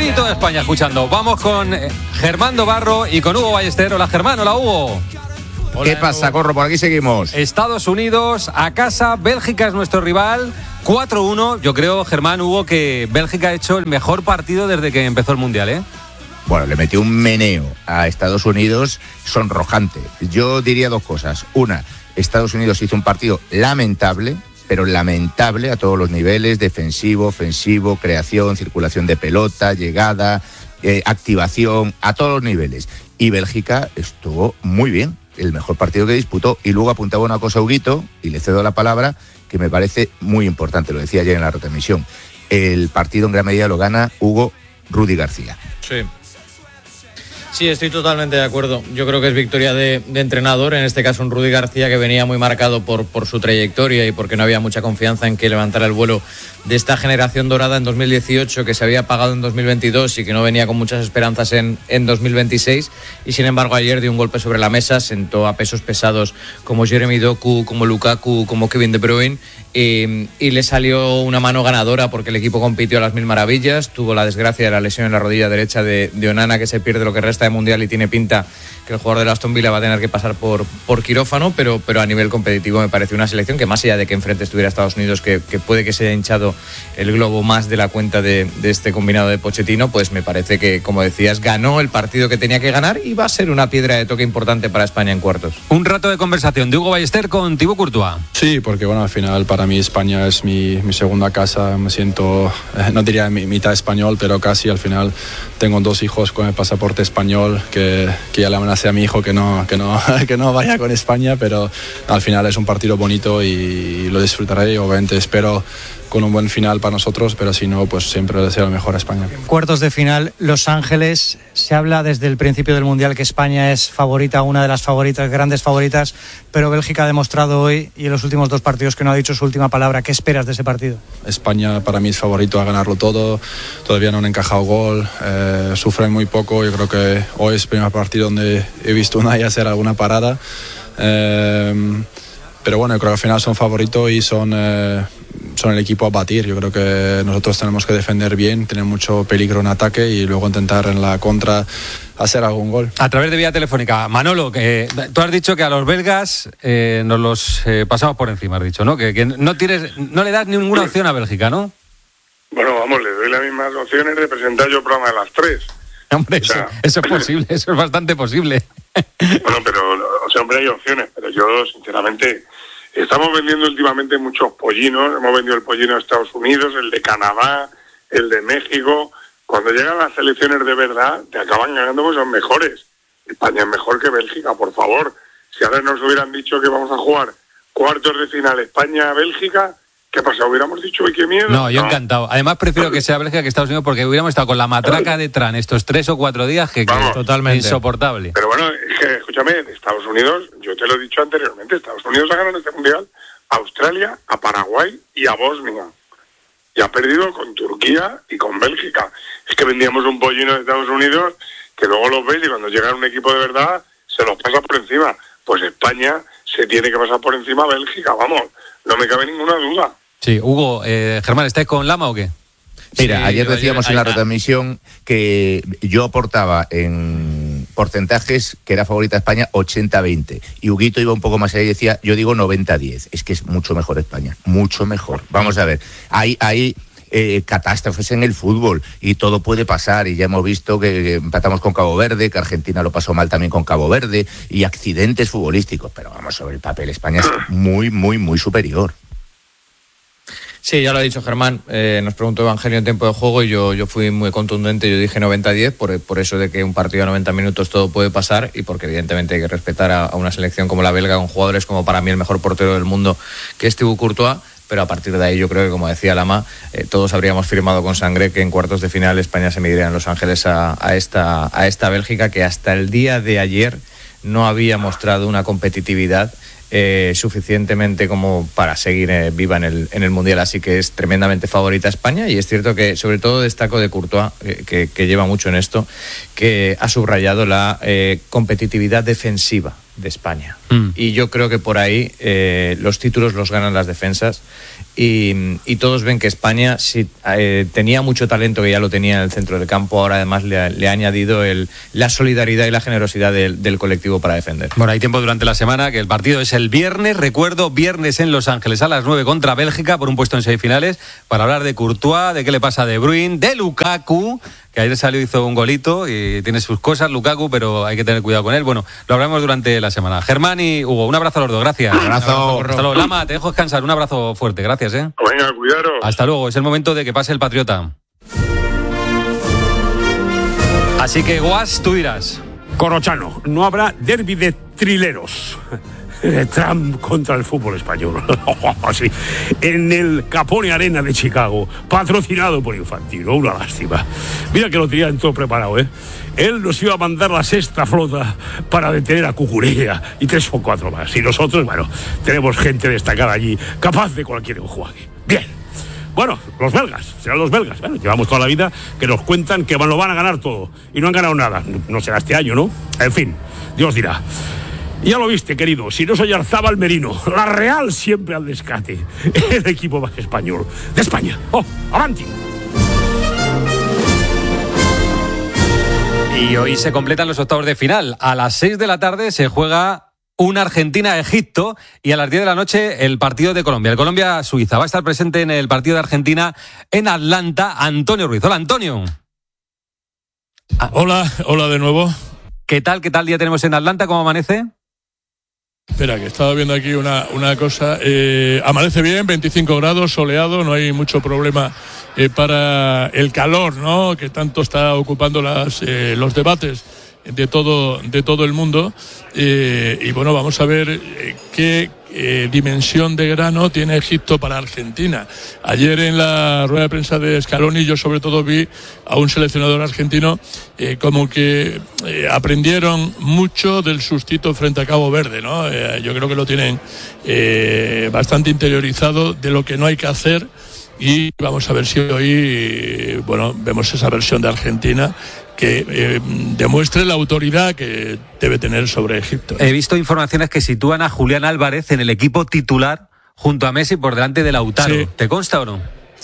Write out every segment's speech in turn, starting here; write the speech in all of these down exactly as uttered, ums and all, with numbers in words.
Madrid y toda España escuchando. Vamos con Germán Dobarro y con Hugo Ballester. Hola Germán, hola Hugo. Hola, ¿qué pasa, Corro? Por aquí seguimos. Estados Unidos a casa, Bélgica es nuestro rival, cuatro uno. Yo creo, Germán, Hugo, que Bélgica ha hecho el mejor partido desde que empezó el Mundial, ¿eh? Bueno, le metió un meneo a Estados Unidos sonrojante. Yo diría dos cosas. Una, Estados Unidos hizo un partido lamentable, pero lamentable a todos los niveles, defensivo, ofensivo, creación, circulación de pelota, llegada, eh, activación, a todos los niveles. Y Bélgica estuvo muy bien, el mejor partido que disputó. Y luego apuntaba una cosa, Huguito, y le cedo la palabra, que me parece muy importante, lo decía ayer en la retransmisión. El partido en gran medida lo gana Hugo Rudy García. Sí. Sí, estoy totalmente de acuerdo. Yo creo que es victoria de, de entrenador, en este caso un Rudy García que venía muy marcado por, por su trayectoria y porque no había mucha confianza en que levantara el vuelo de esta generación dorada en dos mil dieciocho, que se había apagado en dos mil veintidós y que no venía con muchas esperanzas en, en dos mil veintiséis. Y sin embargo ayer dio un golpe sobre la mesa, sentó a pesos pesados como Jeremy Doku, como Lukaku, como Kevin De Bruyne. Y, y le salió una mano ganadora porque el equipo compitió a las mil maravillas. Tuvo la desgracia de la lesión en la rodilla derecha de, de Onana, que se pierde lo que resta de Mundial y tiene pinta que el jugador de Aston Villa va a tener que pasar por, por quirófano, pero, pero a nivel competitivo me parece una selección que, más allá de que enfrente estuviera Estados Unidos, que, que puede que se haya hinchado el globo más de la cuenta de, de este combinado de Pochettino, pues me parece que, como decías, ganó el partido que tenía que ganar y va a ser una piedra de toque importante para España en cuartos. Un rato de conversación de Hugo Ballester con Thibaut Courtois. Sí, porque bueno, al final para mí España es mi, mi segunda casa. Me siento, eh, no diría mi, mitad español, pero casi. Al final tengo dos hijos con el pasaporte español que, que ya le amenacé a mi hijo que no, que, no, que no vaya con España, pero al final es un partido bonito y lo disfrutaré y obviamente espero con un buen final para nosotros, pero si no, pues siempre deseo lo mejor a España. Cuartos de final, Los Ángeles. Se habla desde el principio del Mundial que España es favorita, una de las favoritas, grandes favoritas, pero Bélgica ha demostrado hoy y en los últimos dos partidos que no ha dicho su última palabra. ¿Qué esperas de ese partido? España para mí es favorito a ganarlo todo, todavía no han encajado gol, eh, sufren muy poco. Yo creo que hoy es el primer partido donde he visto una y hacer alguna parada, eh, pero bueno, yo creo que al final son favoritos y son... Eh, son el equipo a batir. Yo creo que nosotros tenemos que defender bien, tener mucho peligro en ataque y luego intentar en la contra hacer algún gol. A través de vía telefónica, Manolo, que tú has dicho que a los belgas eh, nos los eh, pasamos por encima, has dicho, ¿no? Que, que no tienes, no le das ninguna opción a Bélgica, ¿no? Bueno, vamos, le doy las mismas opciones de presentar yo el programa de las tres. Hombre, o sea, eso, eso es posible, eso es bastante posible. Bueno, pero, o sea, hombre, hay opciones, pero yo, sinceramente... Estamos vendiendo últimamente muchos pollinos, hemos vendido el pollino de Estados Unidos, el de Canadá, el de México. Cuando llegan las selecciones de verdad, te acaban ganando pues son mejores. España es mejor que Bélgica, por favor. Si ahora nos hubieran dicho que vamos a jugar cuartos de final España-Bélgica, ¿qué pasa? ¿Hubiéramos dicho, uy, qué miedo? No, yo no. encantado. Además, prefiero que sea Bélgica que Estados Unidos porque hubiéramos estado con la matraca de Tran estos tres o cuatro días que, que es totalmente insoportable. Pero bueno, es que, escúchame, Estados Unidos, yo te lo he dicho anteriormente, Estados Unidos ha ganado este Mundial a Australia, a Paraguay y a Bosnia. Y ha perdido con Turquía y con Bélgica. Es que vendíamos un pollino de Estados Unidos que luego los ves y cuando llega un equipo de verdad se los pasa por encima. Pues España se tiene que pasar por encima a Bélgica, vamos, no me cabe ninguna duda. Sí, Hugo, eh, Germán, ¿estáis con Lama o qué? Mira, Sí, ayer yo, decíamos ayer, en la ahí, retransmisión que yo aportaba en porcentajes que era favorita España ochenta veinte y Huguito iba un poco más allá y decía, yo digo noventa diez. Es que es mucho mejor España, mucho mejor. Vamos a ver, hay, hay eh, catástrofes en el fútbol y todo puede pasar y ya hemos visto que, que empatamos con Cabo Verde, que Argentina lo pasó mal también con Cabo Verde y accidentes futbolísticos, pero vamos, sobre el papel España es muy, muy, muy superior. Sí, ya lo ha dicho Germán, eh, nos preguntó Evangelio en tiempo de juego y yo, yo fui muy contundente, yo dije noventa diez por, por eso de que un partido a noventa minutos todo puede pasar y porque evidentemente hay que respetar a, a una selección como la belga con jugadores como para mí el mejor portero del mundo que es Thibaut Courtois, pero a partir de ahí yo creo que, como decía Lama, eh, todos habríamos firmado con sangre que en cuartos de final España se mediría en Los Ángeles a, a, esta, a esta Bélgica que hasta el día de ayer no había mostrado una competitividad Eh, suficientemente como para seguir eh, viva en el, en el Mundial, así que es tremendamente favorita España y es cierto que sobre todo destaco de Courtois, eh, que, que lleva mucho en esto, que ha subrayado la eh, competitividad defensiva de España. mm. y yo creo que por ahí eh, los títulos los ganan las defensas. Y, y todos ven que España si, eh, tenía mucho talento, que ya lo tenía en el centro del campo, ahora además le ha, le ha añadido el, la solidaridad y la generosidad del, del colectivo para defender. Bueno, hay tiempo durante la semana, que el partido es el viernes, recuerdo, viernes en Los Ángeles a las nueve contra Bélgica por un puesto en semifinales, para hablar de Courtois, de qué le pasa a De Bruyne, de Lukaku, que ayer salió, hizo un golito y tiene sus cosas, Lukaku, pero hay que tener cuidado con él. Bueno, lo hablaremos durante la semana. Germán y Hugo, un abrazo a los dos, gracias. Un abrazo. Hasta luego. Lama, te dejo descansar, un abrazo fuerte, gracias, ¿eh? Venga, cuidaros. Hasta luego, es el momento de que pase el Patriota. Así que, Guas, tú dirás. Corrochano, no habrá derbi de trileros. Trump contra el fútbol español. Sí. En el Capone Arena de Chicago, patrocinado por Infantino. Una lástima. Mira que lo tenían todo preparado, ¿eh? Él nos iba a mandar la sexta flota para detener a Cucurella y tres o cuatro más. Y nosotros, bueno, tenemos gente destacada allí, capaz de cualquier enjuague. Bien. Bueno, los belgas, serán los belgas. Bueno, llevamos toda la vida que nos cuentan que lo van a ganar todo. Y no han ganado nada. No será este año, ¿no? En fin, Dios dirá. Ya lo viste, querido, si no soy Arzabal Merino, la Real siempre al descate. El equipo más español de España. ¡Oh, avanti! Y hoy se completan los octavos de final. A las seis de la tarde se juega una Argentina-Egipto y a las diez de la noche el partido de Colombia. El Colombia-Suiza va a estar presente en el partido de Argentina en Atlanta Antonio Ruiz. Hola, Antonio. Ah. Hola, hola de nuevo. ¿Qué tal? ¿Qué tal día tenemos en Atlanta? ¿Cómo amanece? Espera, que estaba viendo aquí una, una cosa. Eh, amanece bien, veinticinco grados, soleado, no hay mucho problema eh, para el calor, ¿no? Que tanto está ocupando las, eh, los debates de todo, de todo el mundo. Eh, y bueno, vamos a ver eh, qué eh, dimensión de grano tiene Egipto para Argentina. Ayer en la rueda de prensa de Scaloni yo sobre todo vi a un seleccionador argentino eh, como que eh, aprendieron mucho del sustito frente a Cabo Verde, ¿no? Eh, yo creo que lo tienen eh, bastante interiorizado de lo que no hay que hacer. Y vamos a ver si hoy, bueno, vemos esa versión de Argentina que eh, demuestre la autoridad que debe tener sobre Egipto. He visto informaciones que sitúan a Julián Álvarez en el equipo titular junto a Messi por delante de Lautaro. Sí. ¿Te consta o no?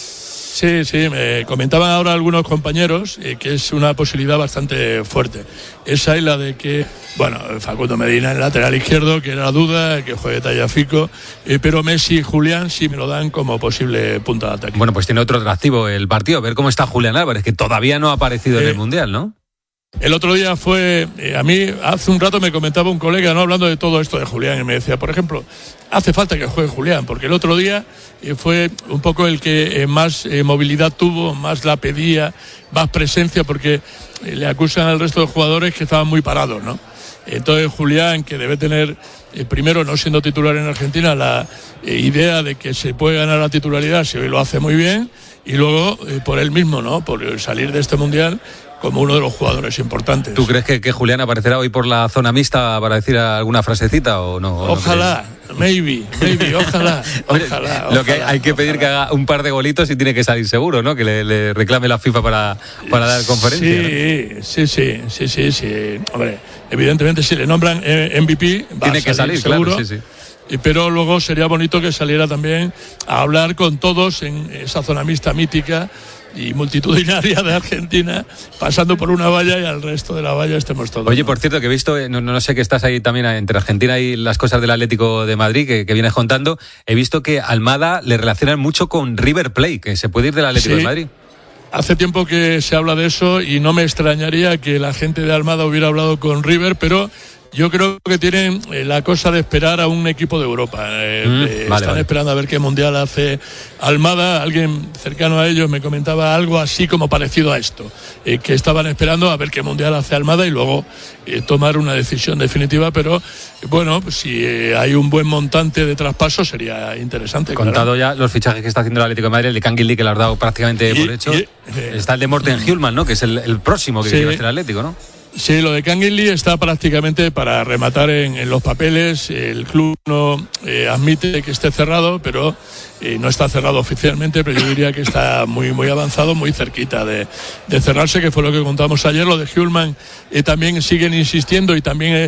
Sí, sí, me comentaban ahora algunos compañeros eh, que es una posibilidad bastante fuerte. Esa y la de que, bueno, Facundo Medina en el lateral izquierdo, que era duda, que juegue Tagliafico, eh, pero Messi y Julián sí me lo dan como posible punta de ataque. Bueno, pues tiene otro atractivo el partido, ver cómo está Julián Álvarez, que todavía no ha aparecido eh, en el Mundial, ¿no? El otro día fue, eh, a mí hace un rato me comentaba un colega, no hablando de todo esto de Julián, y me decía, por ejemplo, hace falta que juegue Julián, porque el otro día eh, fue un poco el que eh, más eh, movilidad tuvo, más la pedía, más presencia, porque eh, le acusan al resto de jugadores que estaban muy parados, ¿no? Entonces Julián, que debe tener, eh, primero no siendo titular en Argentina, la eh, idea de que se puede ganar la titularidad si hoy lo hace muy bien, y luego eh, por él mismo, ¿no? Por salir de este Mundial como uno de los jugadores importantes. ¿Tú crees que, que Julián aparecerá hoy por la zona mixta para decir alguna frasecita o no? Ojalá, no maybe, maybe, ojalá, ojalá. Lo que ojalá, hay que pedir ojalá. que haga un par de golitos y tiene que salir seguro, ¿no? Que le, le reclame la FIFA para, para dar conferencia. Sí, ¿no? sí, sí, sí, sí, sí. Hombre, evidentemente si le nombran M V P va tiene a salir que salir, seguro. Claro, sí, sí. Pero luego sería bonito que saliera también a hablar con todos en esa zona mixta mítica y multitudinaria de Argentina, pasando por una valla y al resto de la valla estemos todos. Oye, ¿no? por cierto, que he visto, no, no sé que estás ahí también entre Argentina y las cosas del Atlético de Madrid que, que vienes contando, he visto que Almada le relacionan mucho con River Plate, que se puede ir del Atlético sí. de Madrid. Hace tiempo que se habla de eso y no me extrañaría que la gente de Almada hubiera hablado con River, pero yo creo que tienen eh, la cosa de esperar a un equipo de Europa. Eh, mm, eh, vale, están vale. esperando a ver qué mundial hace Almada. Alguien cercano a ellos me comentaba algo así como parecido a esto, eh, que estaban esperando a ver qué mundial hace Almada y luego eh, tomar una decisión definitiva. Pero eh, bueno, pues, si eh, hay un buen montante de traspaso sería interesante. Contado claro. ya los fichajes que está haciendo el Atlético de Madrid, el de Canguilí, que lo has dado prácticamente Y, por hecho. y, eh, está el de Morten Hjulman, ¿no? Que es el, el próximo que sí. quiere hacer el Atlético, ¿no? Sí, lo de Canguilí está prácticamente para rematar en, en los papeles. El club no eh, admite que esté cerrado, pero eh, no está cerrado oficialmente, pero yo diría que está muy muy avanzado, muy cerquita de, de cerrarse, que fue lo que contamos ayer. Lo de Hjulman eh, también siguen insistiendo y también eh,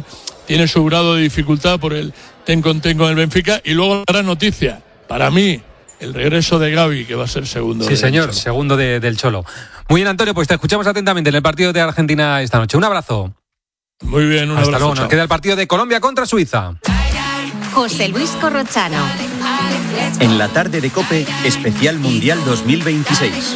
tiene su grado de dificultad por el ten con ten con el Benfica. Y luego la gran noticia, para mí, el regreso de Gavi, que va a ser segundo. Sí, señor, Cholo. segundo de, del Cholo. Muy bien, Antonio, pues te escuchamos atentamente en el partido de Argentina esta noche. Un abrazo. Muy bien, un Hasta abrazo. luego. Nos queda el partido de Colombia contra Suiza. José Luis Corrochano. En la tarde de COPE, especial Mundial dos mil veintiséis.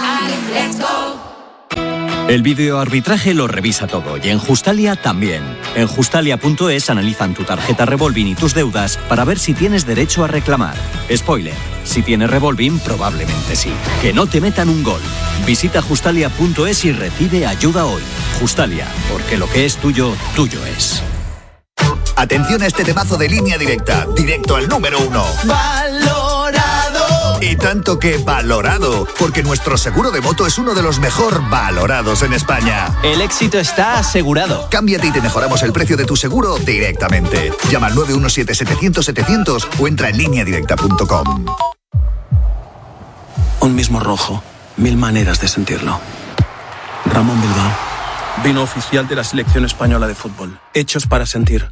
El videoarbitraje lo revisa todo y en Justalia también. En justalia punto es analizan tu tarjeta Revolving y tus deudas para ver si tienes derecho a reclamar. Spoiler, si tienes Revolving probablemente sí. Que no te metan un gol. Visita justalia punto es y recibe ayuda hoy. Justalia, porque lo que es tuyo, tuyo es. Atención a este temazo de Línea Directa, directo al número uno. ¡Valorado! Y tanto que valorado, porque nuestro seguro de moto es uno de los mejor valorados en España. El éxito está asegurado. Cámbiate y te mejoramos el precio de tu seguro directamente. Llama al nueve uno siete setecientos setecientos o entra en línea directa punto com. Un mismo rojo, mil maneras de sentirlo. Ramón Bilbao, vino oficial de la selección española de fútbol. Hechos para sentir.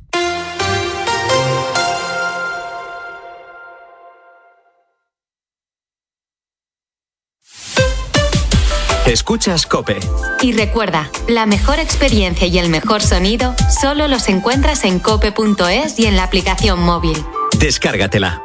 Escuchas COPE. Y recuerda, la mejor experiencia y el mejor sonido solo los encuentras en cope punto es y en la aplicación móvil. Descárgatela.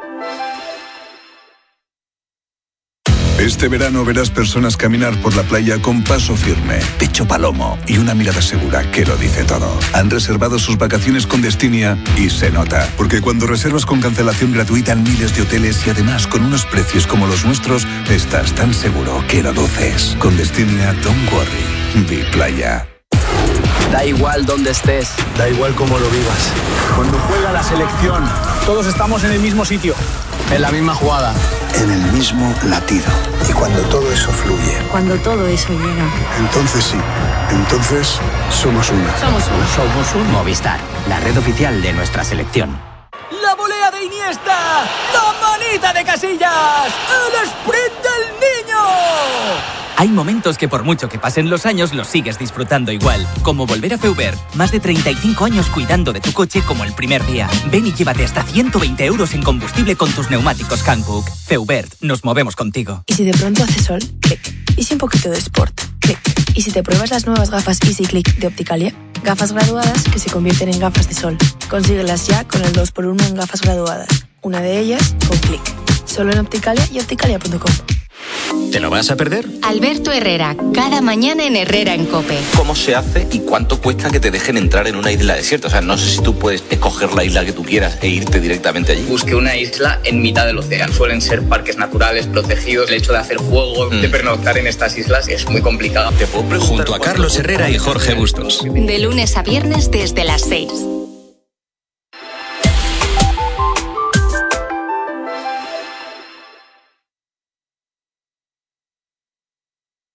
Este verano verás personas caminar por la playa con paso firme, pecho palomo y una mirada segura que lo dice todo. Han reservado sus vacaciones con Destinia y se nota, porque cuando reservas con cancelación gratuita en miles de hoteles y además con unos precios como los nuestros, estás tan seguro que lo luces. Con Destinia, don't worry, vi playa. Da igual dónde estés, Da igual cómo lo vivas. cuando juega la selección, todos estamos en el mismo sitio, en la misma jugada. En el mismo latido. Y cuando todo eso fluye, Cuando todo eso llega. entonces sí, entonces somos uno. Somos uno. Somos un Movistar, la red oficial de nuestra selección. ¡La volea de Iniesta! ¡La manita de Casillas! ¡El sprint del niño! Hay momentos que por mucho que pasen los años los sigues disfrutando igual. Como volver a Feubert. Más de treinta y cinco años cuidando de tu coche como el primer día. Ven y llévate hasta ciento veinte euros en combustible con tus neumáticos Hankook. Feubert, nos movemos contigo. Y si de pronto hace sol, clic. Y si un poquito de sport, clic. Y si te pruebas las nuevas gafas Easy Click de Opticalia, gafas graduadas que se convierten en gafas de sol. Consíguelas ya con el dos por uno en gafas graduadas. Una de ellas con clic. Solo en Opticalia y opticalia punto com. ¿Te lo vas a perder? Alberto Herrera, cada mañana en Herrera en COPE. ¿Cómo se hace y cuánto cuesta que te dejen entrar en una isla desierta? O sea, no sé si tú puedes escoger la isla que tú quieras e irte directamente allí. Busque una isla en mitad del océano. Suelen ser parques naturales protegidos. El hecho de hacer fuego, mm. de pernoctar en estas islas es muy complicado. Te puedo preguntar. Junto a Carlos Herrera y Jorge Bustos. De lunes a viernes desde las seis.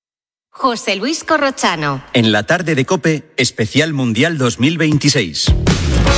José Luis Corrochano. En la tarde de COPE, especial Mundial dos mil veintiséis.